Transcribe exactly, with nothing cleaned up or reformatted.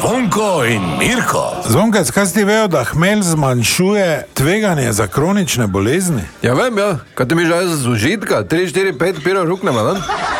Zvonko in Mirko. Zvonkac, kaj si vejo, da hmelj zmanjšuje tveganje za kronične bolezni? Ja vem, ja, kaj ti mi že z užitka, tri, štiri, pet piro ruknemo, ne?